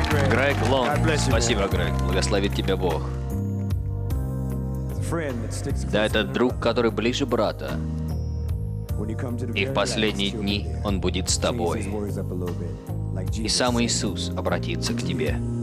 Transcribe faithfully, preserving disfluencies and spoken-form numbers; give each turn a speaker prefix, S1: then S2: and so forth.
S1: Грег Лонг. Спасибо, Грег. Благословит тебя Бог. Да, это друг, который ближе брата. И в последние дни он будет с тобой. И сам Иисус обратится к тебе.